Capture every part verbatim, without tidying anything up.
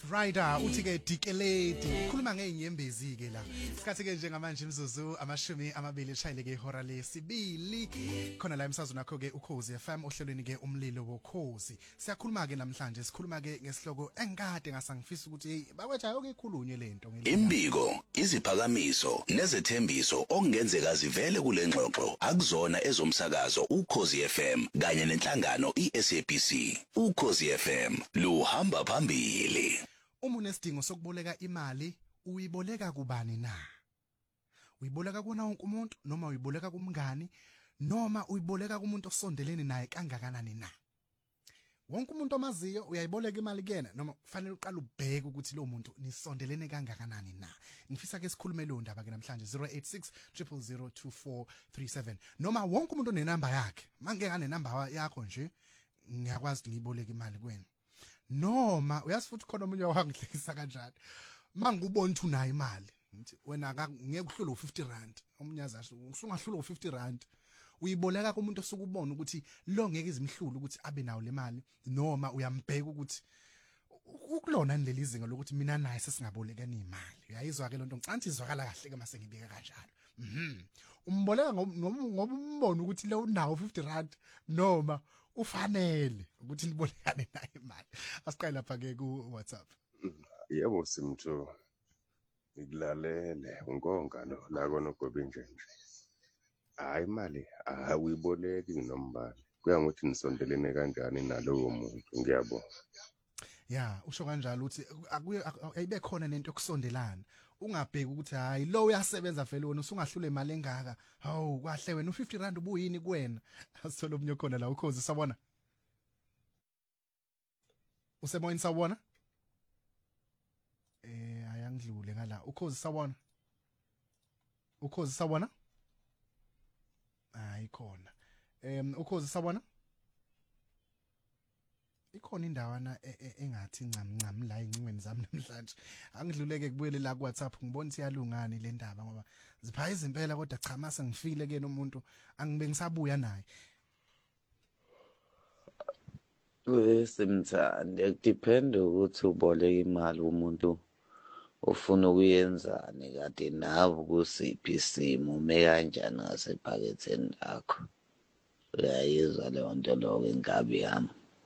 Rider uthi ke Dikeledi khuluma ngeinyembezi ke la isikhathi ke njengamanje imzuzu amashumi amabili eshayile ke ihora lesibili khona la emsazweni nakho ke ukhozi F M ohlelweni ke umlilo wokhozi siyakhuluma ke namhlanje sikhuluma ke ngesihloko engikade ngasangifisa ukuthi hey bakwethu ayoke ikhulunywe lento imbiko iziphakamiso nezethembiso okungenzeka zivele kule ngxoxo akuzona ezomsakazo ukhozi F M kanye nenhlangano iS A B C ukhozi F M luhamba phambili. Uma unesidingo sokuboleka imali uyiboleka kubani na? Uyiboleka kuona wonke umuntu noma uyiboleka kumngani noma uyiboleka kumuntu osondelene naye kangakanani na? Wonke umuntu omaziyo uyayiboleka imali kuyena noma kufanele uqale ubheke ukuthi lo muntu nisondelene kangakanani na? Ngifisa ke sikhulume lo ndaba ke namhlanje zero eight six zero zero zero two four three seven noma wonke umuntu onenamba yakhe mangeke ngane namba yakho nje ngiyakwazi ukuyiboleka imali kuwena. Noma uyazi futhi khona umunye wangihlekisa kanjani mangubona ukuthi unayo imali ngithi wena ngeke uhlule u-fifty rand umunyazi asho usungahlula u-fifty rand uyiboleka kumuntu osukubona ukuthi lo ngeke izimhlule ukuthi abe nawo le mali noma uyambheka ukuthi ukulona nileli izinga lokuthi mina naye sesingabolekana imali uyayizwa ke lonto ngicanti izwakala kahle ke mase ngibika kanjalo mhm umboleka ngoba umbona ukuthi lo unawo fifty rand noma ufanele ukuthi nibolekane naye imali asiqale lapha ke ku WhatsApp. Yebo simtho ngikulalele unkonga lo la kona gobe nje nje hayi imali awuyiboleki nombali kuya ngokuthi nisondelene kanjani nalowo muntu ngiyabona. Ya usho kanjalo uthi ayibe khona nento yokusondelana ungabheki ukuthi hayi lo uyasebenza vele wena usungahlule imali engaka hawu kwahle wena u-fifty rand ubuyini kuwena asithola omunye khona la ukhozi sabona usemoyeni sabona eh ayangidlule ngala ukhozi sabona ukhozi sabona hayi khona em ukhozi sabona ikhona indawana engathi ncam ncam la incingweni zami namhlanje angidluleke kubuyele la ku WhatsApp ngibona ukuthi iyalungana le ndaba ngoba ziphaya izimpela kodwa cha mase ngifile ke nomuntu angibe ngisabuya naye wesimthande depend ukuthi uboleka imali umuntu ufuna ukuyenzani kade nawe kusiphi isimo ume kanjani ngasephaketheni lakho uyayizwa le nto lo ingabi yami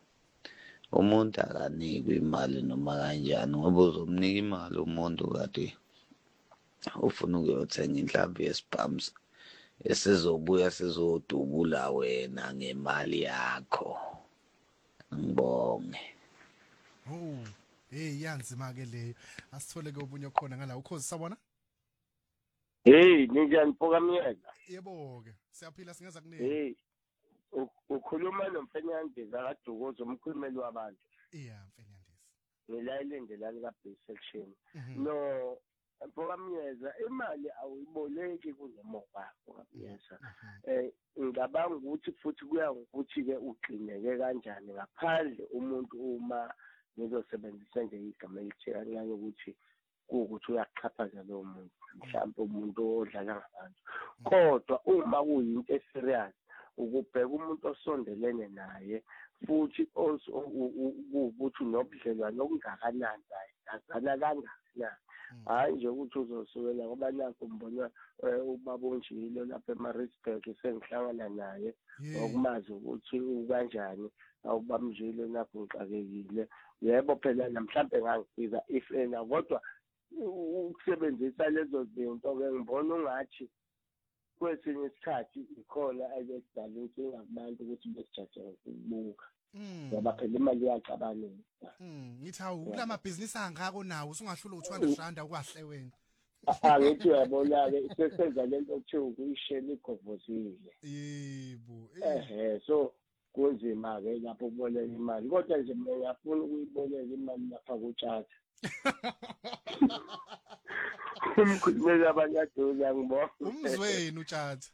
umuntu akanikwe imali noma kanjani ngoba uzomnika imali umuntu kade ufuna ukuyothenga inhlamvu yesiphamsi esizobuya sizodubula wena ngemali yakho ngibonge. Oh hey yanzima ke leyo asithole ke obunye khona ngala ukhozi sabona. Hey ninjani Phokamyeka? Yebo ke siyaphila singeza kunini. Hey ukhuluma nomfenyandezi akaDukozo umkhulumeli wabantu. Yeah mfenyandezi. Ngilayilendelani ka base section. No Phokamyeka imali awuyiboleki kunemoka Phokamyeka. Eh ngicabanga ukuthi futhi kuya ngokuthi ke ugcineke kanjani ngaphandle umuntu uma nizosebenzisa nje igama elithi kancane ukuthi ukuthi uyaqhaphaza lo muntu mhlawumbe umuntu odlala ngabantu kodwa uma kuyinto eserious ukubheka umuntu osondelene naye futhi also ukuthi unobudlelwano okungakanani naye azana kangakanani hayi nje ukuthi uzosukela ngoba nakho mbona ubaba onjilo lapha eMaritzburg sengihlangana naye ngokumazi ukuthi ukanjani awubamjilo nakho ngixakekile yebo phela namhlanje ngangifika if ena kodwa ukusebenzisa lezo zinto ke ngibona ungathi kwesinye isikhathi ikhona ayesidala inkinga kubantu ukuthi besijaje ukubuka ngoba phela imali yacabanela. Mhm ngithi awu kulamabhizinisi angako nawo usungahlula u-two hundred rand akwahle wena. Angithi uyabona ke sesenza lento okuthiwa ukuyishela igovozile. Yebo. Ehhe so kunzima ke lapho uboleka imali kodwa nje mina ngiyafuna ukuyiboleka imali lapha kuTshatha. Umkhulumeli abanyadola ngibona. Umzweni uTshatha.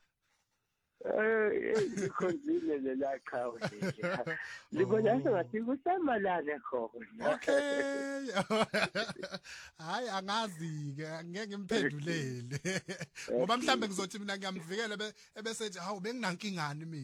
Eh ikhonzile lela qhawe nje. Libona sengathi kusamalane khona. Okay. Hayi angazi ke ngeke ngimphendulele. Ngoba mhlambe ngizothi mina ngiyamvikela ebesethi hawu benginankingani mina.